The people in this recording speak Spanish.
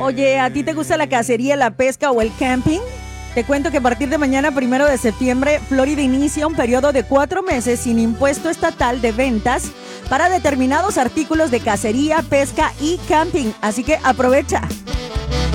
Oye, ¿a ti te gusta la cacería, la pesca o el camping? Te cuento que a partir de mañana, 1 de septiembre, Florida inicia un periodo de 4 meses sin impuesto estatal de ventas para determinados artículos de cacería, pesca y camping. Así que aprovecha.